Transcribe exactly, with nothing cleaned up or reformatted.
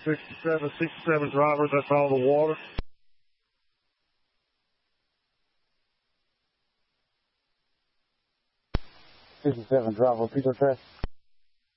sixty-seven, sixty-seven driver, that's all the water. sixty-seven driver, repeat your track.